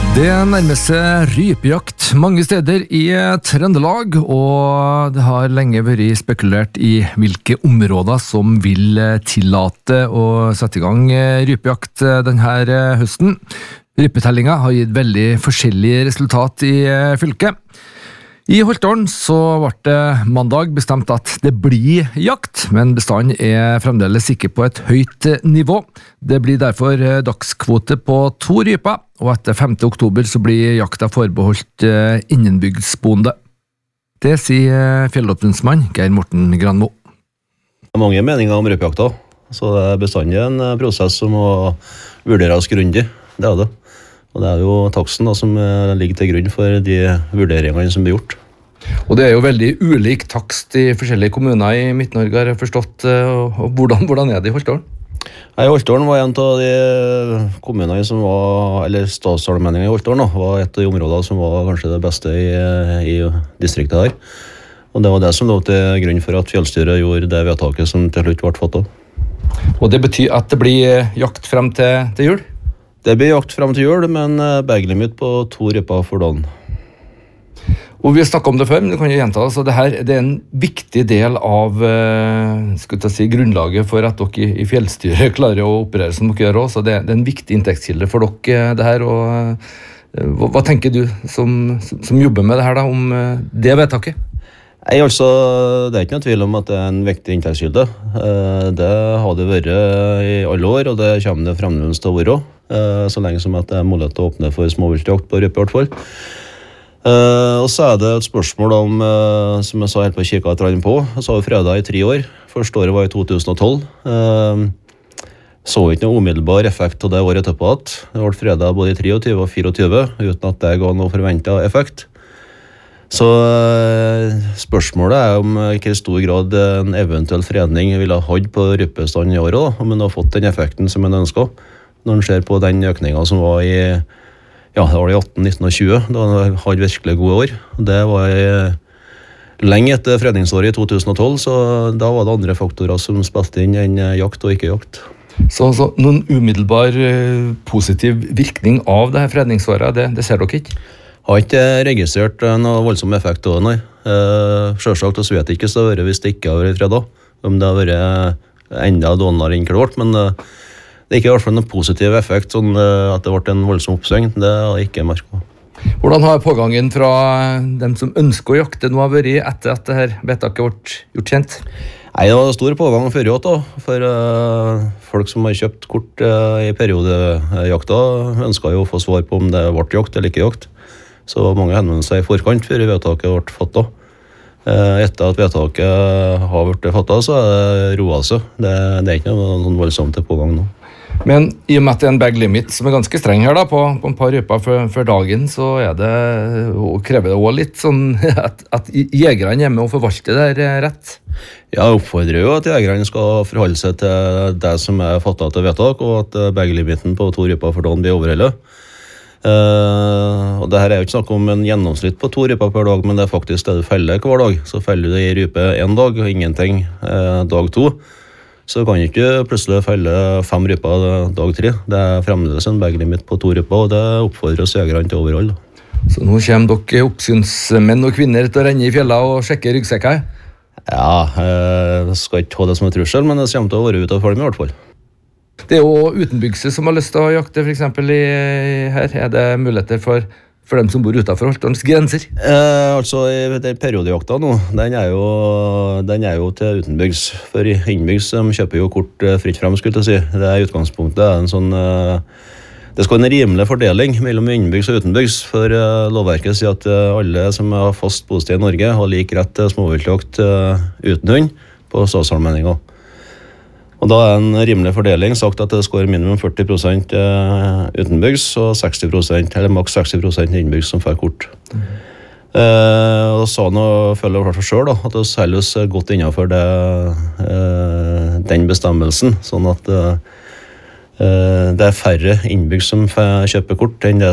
Det nærmer seg rypejakt mange steder i Trøndelag, og det har lenge vært spekulert i hvilke områder som vil tillate å sette i gang rypejakt denne høsten. Rypetellinga har gitt veldig forskjellige resultat i fylket. I Holtålen så ble det mandag bestemt at det blir jakt, men bestanden er fremdeles ikke på et høyt nivå. Det blir derfor dagskvote på 2 ryper, og etter 5. oktober så blir jakta forbeholdt innenbygdsboende. Det sier fjellåpningsmann Geir Morten Granmo. Det er mange meninger om rypejakta, så det er bestandig en prosess som må vurderes grundig. Det er det. Og det er jo taksten da, som ligger til grunn for de vurderingene som blir gjort. Og det er jo veldig ulik takst i forskjellige kommuner i Midt-Norge, har jeg forstått. Og hvordan er det i Holtålen? Holtålen var en av de kommunene som var, eller statsallmenningen i Holtålen, var et av de områdene som var kanskje det beste i distriktet her. Og det var det som lå til grunn for at fjellstyret gjorde det vedtaket som til slutt ble fattet. Og det betyr at det blir jakt frem til jul? Det blir jakt frem til jul, men bag-limit på 2 ryper for dagen. Og vi har snakket om det før, men du kan jo gjenta det. Så det er en viktig del av grunnlaget for at dere i fjellstyret klarer å operere som dere gjør også. Så det er en viktig inntektskilde for dere, det her. Og hva tenker du som jobber med det her da, om det vedtaket? Det er ikke noe tvil om at det er en viktig inntektskilde. Det har det vært i alle år, og det kommer det fremdeles til å være. Så lenge som at det er mulighet til å åpne for småviltjakt på rype i hvert fall. Og så er det et spørsmål om, som jeg sa helt på kikket etter han på, så har vi fredag i 3 år. Første året var i 2012. Så ikke noe umiddelbar effekt av det året etterpå at det ble fredag både i 23 og 24, uten at det ga noe forventet effekt. Så spørsmålet er om i hvor stor grad en eventuell fredning ville ha hatt på rypestanden i året, om en har fått den effekten som en ønsker. Når en ser på den økningen som var i 18, 19 og 20, da hadde virkelig gode år. Det var lenge etter fredningsåret i 2012, så da var det andre faktorer som spilte inn enn jakt og ikke jakt. Så noen umiddelbar positiv virkning av det her fredningsåret, det ser dere ikke? Har ikke registrert noe voldsom effekt av det, nei. Selvsagt så vet jeg ikke så det har vært hvis det ikke har vært fredag. Om det har vært enda dårligere enn klart, men det er ikke i hvert fall noen positiv effekt, sånn at det ble en voldsom oppsving. Det har jeg ikke merket. Hvordan har pågangen fra dem som ønsker å jakte nå vært etter at dette vedtaket ble gjort kjent? Nei, det var stor pågang før jakt da, for folk som har kjøpt kort i periodejakta ønsket jo å få svar på om det ble jakt eller ikke jakt. Så mange henvendte seg i forkant før vedtaket ble fattet. Etter at vedtaket har blitt fattet, så er det roet seg. Det er ikke noe voldsomt til pågang nå. Men i og med at det er en bag limit som er ganske streng her da, på et par ryper før dagen, så krever det også litt sånn at jegerne hjemme og forvalte det her rett. Jeg oppfordrer jo at jegerne skal forholde seg til det som er fattet til vedtak, og at bag-limiten på 2 ryper for dagen blir overholdt. Og det her er jo ikke snakk om en gjennomsnitt på 2 ryper per dag, men det er faktisk det du feller hver dag. Så feller du i rype 1 dag og ingenting dag 2. Så kan du ikke plutselig felle 5 ryper dag 3. Det er fremdeles en bag-limit på 2 ryper, og det oppfordrer oss jegerne til å overholde. Så nå kommer dere oppsynsmenn og kvinner til å renne i fjella og sjekke ryggsekker? Ja, jeg skal ikke ha det som en trussel, men det kommer til å være ute av følge med i hvert fall. Det er jo utenbygse som har lyst til å jakte, for eksempel her. Er det muligheter for dem som bor utenfor Holtålens grenser? I den periodejakta nå, den er jo til utenbygds. For innbygds kjøper jo kort fritt frem, skulle jeg si. Det er utgangspunktet en sånn... Det skal være en rimelig fordeling mellom innbygds og utenbygds, for lovverket sier at alle som har fast bosted i Norge har lik rett til småviltjakt uten hund på statsallmenninger. Og da er en rimelig fordeling sagt at det skal være minimum 40% utenbygds og 60%, eller maks 60% innbygds som får kort. Og så føler jeg for selv at det selges godt innenfor den bestemmelsen, sånn at det er færre innbygds som får kjøpe kort enn det